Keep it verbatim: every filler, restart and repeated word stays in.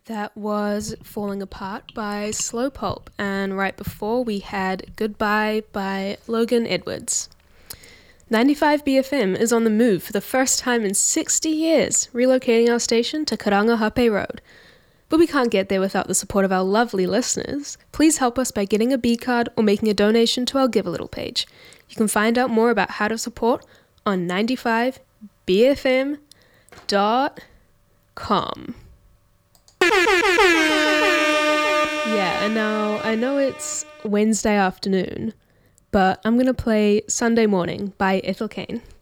That was Falling Apart by Slowpulp, and right before we had Goodbye by Logan Edwards. ninety-five B F M is on the move for the first time in sixty years, relocating our station to Karangahape Road. But we can't get there without the support of our lovely listeners. Please help us by getting a B card or making a donation to our Give a Little page. You can find out more about how to support on ninety-five B F M dot com. Yeah, and now I know it's Wednesday afternoon, but I'm going to play Sunday Morning by Ethel Cain.